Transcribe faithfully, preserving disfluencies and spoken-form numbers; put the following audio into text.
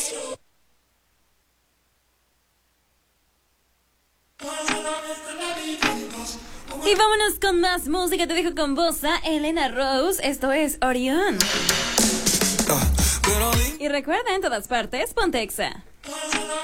Y vámonos con más música. Te dejo con voz a Elena Rose. Esto es Orión. Y recuerda, en todas partes, ponte Exa.